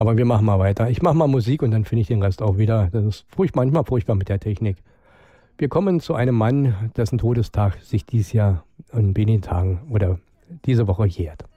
Aber wir machen mal weiter. Ich mache mal Musik und dann finde ich den Rest auch wieder. Das ist manchmal furchtbar mit der Technik. Wir kommen zu einem Mann, dessen Todestag sich dieses Jahr in wenigen Tagen oder diese Woche jährt.